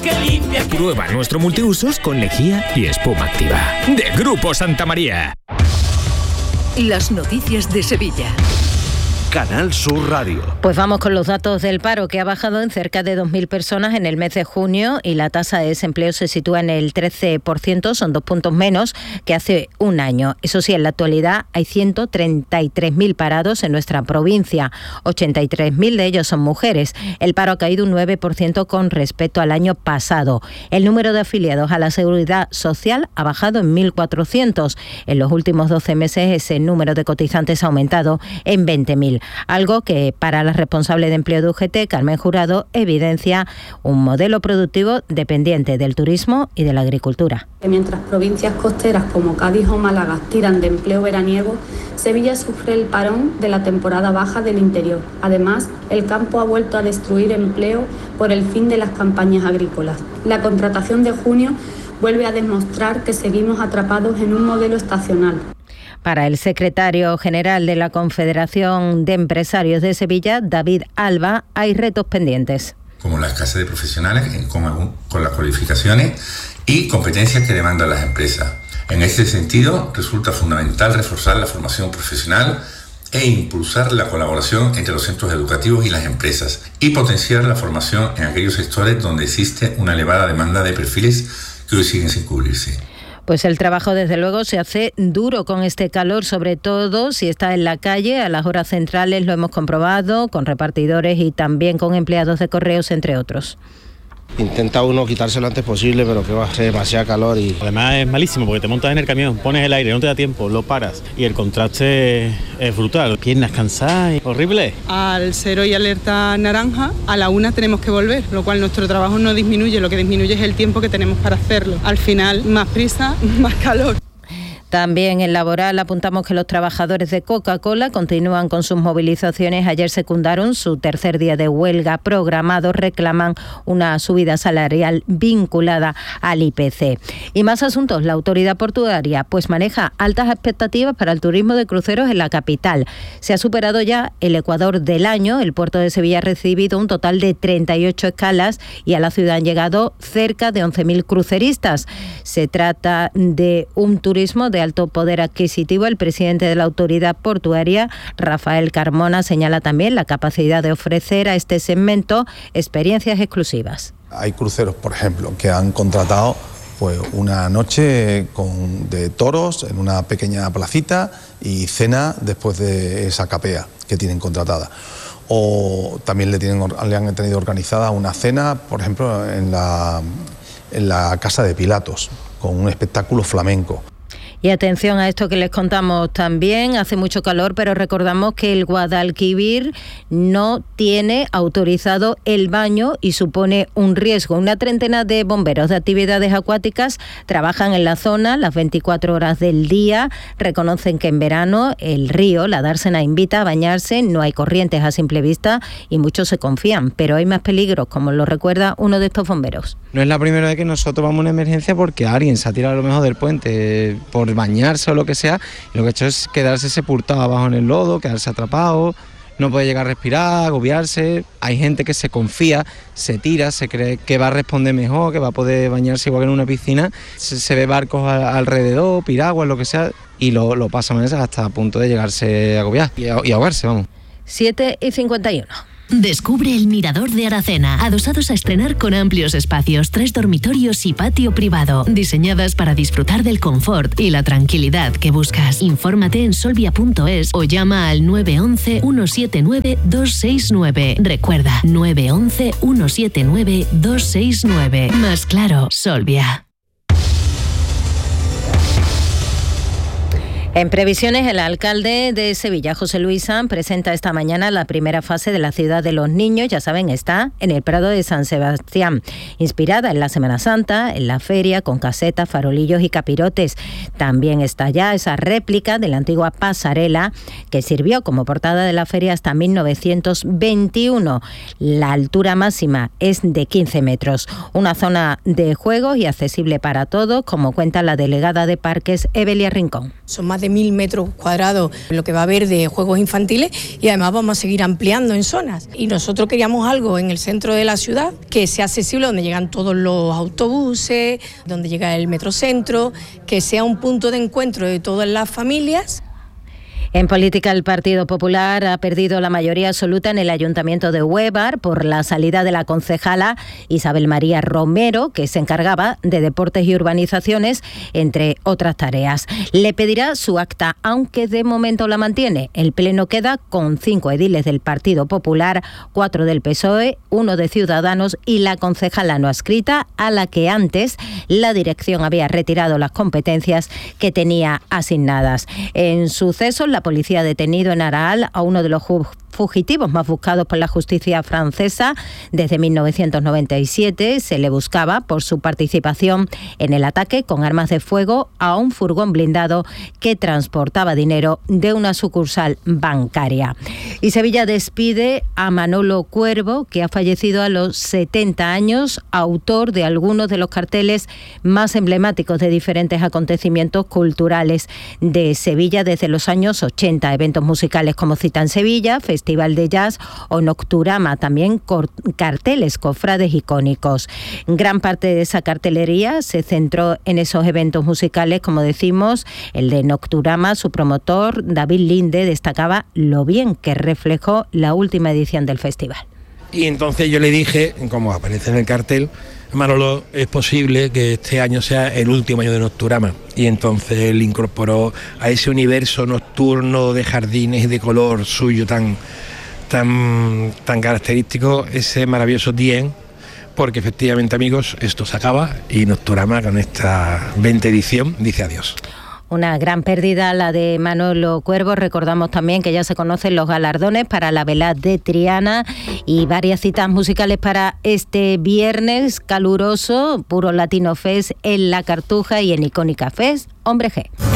que limpia. Prueba nuestro multiusos con lejía y espuma activa. De Grupo Santa María. Las noticias de Sevilla. Canal Sur Radio. Pues vamos con los datos del paro, que ha bajado en cerca de 2.000 personas en el mes de junio y la tasa de desempleo se sitúa en el 13%, son 2 puntos menos que hace un año. Eso sí, en la actualidad hay 133.000 parados en nuestra provincia, 83.000 de ellos son mujeres. El paro ha caído un 9% con respecto al año pasado. El número de afiliados a la Seguridad Social ha bajado en 1.400. En los últimos 12 meses ese número de cotizantes ha aumentado en 20.000. Algo que para la responsable de empleo de UGT, Carmen Jurado, evidencia un modelo productivo dependiente del turismo y de la agricultura. Mientras provincias costeras como Cádiz o Málaga tiran de empleo veraniego, Sevilla sufre el parón de la temporada baja del interior. Además, el campo ha vuelto a destruir empleo por el fin de las campañas agrícolas. La contratación de junio vuelve a demostrar que seguimos atrapados en un modelo estacional. Para el secretario general de la Confederación de Empresarios de Sevilla, David Alba, hay retos pendientes. Como la escasez de profesionales con las cualificaciones y competencias que demandan las empresas. En este sentido, resulta fundamental reforzar la formación profesional e impulsar la colaboración entre los centros educativos y las empresas y potenciar la formación en aquellos sectores donde existe una elevada demanda de perfiles que hoy siguen sin cubrirse. Pues el trabajo, desde luego, se hace duro con este calor, sobre todo si está en la calle. A las horas centrales lo hemos comprobado, con repartidores y también con empleados de correos, entre otros. Intenta uno quitárselo antes posible, pero que va a ser demasiado calor y... Además es malísimo porque te montas en el camión, pones el aire, no te da tiempo, lo paras y el contraste es brutal. Piernas cansadas, horrible. Al 0 y alerta naranja, a la 1 tenemos que volver, lo cual nuestro trabajo no disminuye, lo que disminuye es el tiempo que tenemos para hacerlo. Al final, más prisa, más calor. También en laboral apuntamos que los trabajadores de Coca-Cola continúan con sus movilizaciones. Ayer secundaron su tercer día de huelga programado. Reclaman una subida salarial vinculada al IPC. Y más asuntos. La autoridad portuaria pues maneja altas expectativas para el turismo de cruceros en la capital. Se ha superado ya el ecuador del año. El puerto de Sevilla ha recibido un total de 38 escalas y a la ciudad han llegado cerca de 11.000 cruceristas. Se trata de un turismo de alto poder adquisitivo. El presidente de la autoridad portuaria, Rafael Carmona, señala también la capacidad de ofrecer a este segmento experiencias exclusivas. Hay cruceros, por ejemplo, que han contratado pues una noche de toros en una pequeña placita y cena después de esa capea que tienen contratada. O también le han tenido organizada una cena, por ejemplo, en la Casa de Pilatos, con un espectáculo flamenco. Y atención a esto que les contamos también, hace mucho calor, pero recordamos que el Guadalquivir no tiene autorizado el baño y supone un riesgo. Una treintena de bomberos de actividades acuáticas trabajan en la zona las 24 horas del día. Reconocen que en verano el río, la Dársena, invita a bañarse, no hay corrientes a simple vista y muchos se confían, pero hay más peligros, como lo recuerda uno de estos bomberos. No es la primera vez que nosotros vamos a una emergencia porque alguien se ha tirado a lo mejor del puente por bañarse o lo que sea, y lo que ha hecho es quedarse sepultado abajo en el lodo, quedarse atrapado, no puede llegar a respirar, agobiarse. Hay gente que se confía, se tira, se cree que va a responder mejor, que va a poder bañarse igual que en una piscina, se ve barcos alrededor, piraguas, lo que sea, y lo pasan hasta a punto de llegarse a agobiar y ahogarse, vamos. 7:51. Descubre el Mirador de Aracena, adosados a estrenar con amplios espacios, 3 dormitorios y patio privado, diseñadas para disfrutar del confort y la tranquilidad que buscas. Infórmate en solvia.es o llama al 911 179 269. Recuerda, 911 179 269. Más claro, Solvia. En previsiones, el alcalde de Sevilla, José Luis Sanz, presenta esta mañana la primera fase de la Ciudad de los Niños. Ya saben, está en el Prado de San Sebastián, inspirada en la Semana Santa, en la feria, con casetas, farolillos y capirotes. También está ya esa réplica de la antigua pasarela que sirvió como portada de la feria hasta 1921. La altura máxima es de 15 metros. Una zona de juegos y accesible para todos, como cuenta la delegada de Parques, Evelia Rincón. Son más más de 1.000 metros cuadrados lo que va a haber de juegos infantiles, y además vamos a seguir ampliando en zonas. Y nosotros queríamos algo en el centro de la ciudad que sea accesible, donde llegan todos los autobuses, donde llega el metrocentro, que sea un punto de encuentro de todas las familias. En política, el Partido Popular ha perdido la mayoría absoluta en el Ayuntamiento de Huévar por la salida de la concejala Isabel María Romero, que se encargaba de deportes y urbanizaciones, entre otras tareas. Le pedirá su acta, aunque de momento la mantiene. El pleno queda con 5 ediles del Partido Popular, 4 del PSOE, 1 de Ciudadanos y la concejala no adscrita, a la que antes la dirección había retirado las competencias que tenía asignadas. En sucesos, la policía ha detenido en Araal a uno de los fugitivos más buscados por la justicia francesa. Desde 1997 se le buscaba por su participación en el ataque con armas de fuego a un furgón blindado que transportaba dinero de una sucursal bancaria. Y Sevilla despide a Manolo Cuervo, que ha fallecido a los 70 años, autor de algunos de los carteles más emblemáticos de diferentes acontecimientos culturales de Sevilla desde los años 80, eventos musicales como Cita en Sevilla, Festival de Jazz o Nocturama, también carteles cofrades icónicos. Gran parte de esa cartelería se centró en esos eventos musicales, como decimos. El de Nocturama, su promotor, David Linde, destacaba lo bien que reflejó la última edición del festival. Y entonces yo le dije, como aparece en el cartel, Manolo, es posible que este año sea el último año de Nocturama. Y entonces él incorporó a ese universo nocturno de jardines y de color suyo tan característico, ese maravilloso Dien, porque efectivamente, amigos, esto se acaba y Nocturama, con esta 20 edición, dice adiós. Una gran pérdida la de Manolo Cuervo. Recordamos también que ya se conocen los galardones para la velada de Triana y varias citas musicales para este viernes caluroso, Puro Latino Fest en La Cartuja y en Icónica Fest Hombre G.